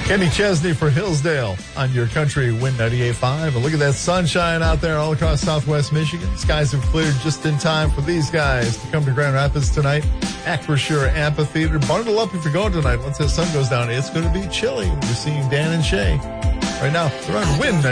Kenny Chesney for Hillsdale on your country Wind 98.5. And look at that sunshine out there all across southwest Michigan. Skies have cleared just in time for these guys to come to Grand Rapids tonight. Acrisure Amphitheater. Bundle up if you're going tonight. Once that sun goes down, it's going to be chilly. We're seeing Dan and Shay right now. They're on Wind